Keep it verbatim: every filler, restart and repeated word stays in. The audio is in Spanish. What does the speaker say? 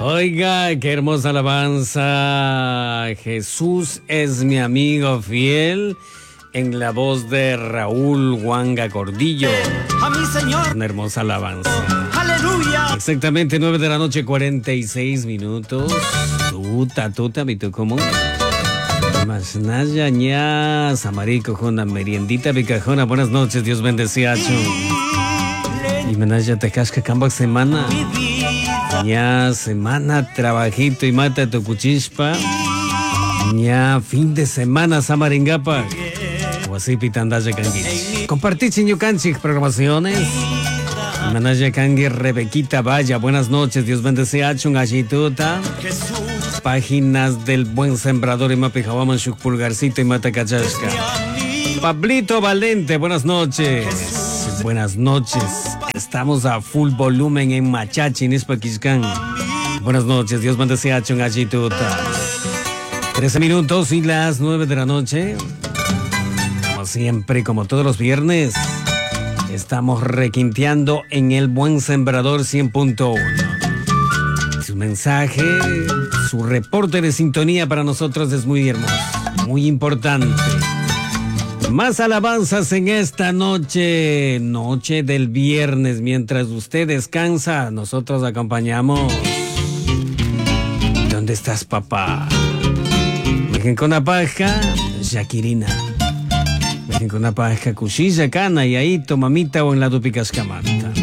Oiga, qué hermosa alabanza. Jesús es mi amigo fiel, en la voz de Raúl Huanga Cordillo. A mi Señor. Una hermosa alabanza. Aleluya. Exactamente nueve de la noche, cuarenta y seis minutos. Tuta, tuta, mi tu común. Masnaya ña, samarico, jona, meriendita, picajona. Buenas noches, Dios bendecía. Y menaya te casca camba semana. ña semana, trabajito y mata tu cuchispa. ña fin de semana, samaringapa. O así pitandaya canguich. Compartí chiñucanchik programaciones. Menaya cangue Rebequita Vaya. Buenas noches, Dios bendecía. Un gallituta. Páginas del Buen Sembrador y Mapijawaman Shuk Pulgarcito y Matacachasca. Pablito Valente, buenas noches. Buenas noches. Estamos a full volumen en Machachi, Nispaquiscán. Buenas noches, Dios bendecía un gallituta. trece minutos y las nueve de la noche. Como siempre, como todos los viernes, estamos requinteando en el Buen Sembrador cien punto uno. Su mensaje, su reporte de sintonía para nosotros es muy hermoso, muy importante. Más alabanzas en esta noche, noche del viernes. Mientras usted descansa, nosotros acompañamos. ¿Dónde estás, papá? Dejen con la paja, Shakirina. Dejen con la paja, cuchilla, cana y ahí, mamita o en la dupicascamanta.